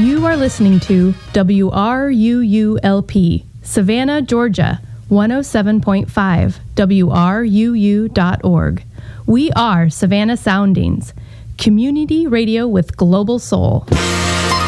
You are listening to WRUULP, Savannah, Georgia, 107.5, WRUU.org. We are Savannah Soundings, community radio with global soul.